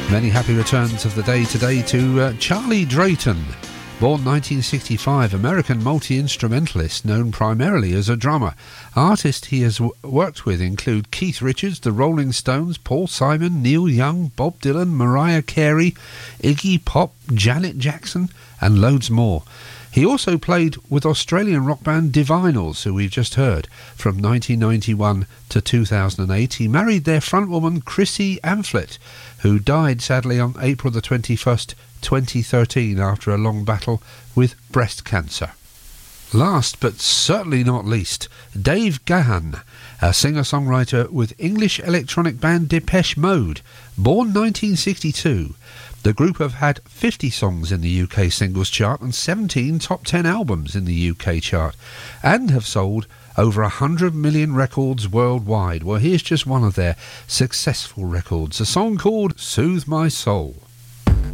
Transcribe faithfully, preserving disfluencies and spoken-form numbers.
Many happy returns of the day today to uh, Charlie Drayton. Born nineteen sixty-five, American multi-instrumentalist known primarily as a drummer. Artists he has w- worked with include Keith Richards, the Rolling Stones, Paul Simon, Neil Young, Bob Dylan, Mariah Carey, Iggy Pop, Janet Jackson and loads more. He also played with Australian rock band Divinyls, who we've just heard, from nineteen ninety-one to two thousand eight. He married their frontwoman Chrissy Amphlett, who died sadly on April the twenty-first, twenty thirteen, after a long battle with breast cancer. Last but certainly not least, Dave Gahan, a singer-songwriter with English electronic band Depeche Mode. Born nineteen sixty-two, the group have had fifty songs in the U K singles chart and seventeen top ten albums in the U K chart, and have sold over one hundred million records worldwide. Well, here's just one of their successful records, a song called Soothe My Soul.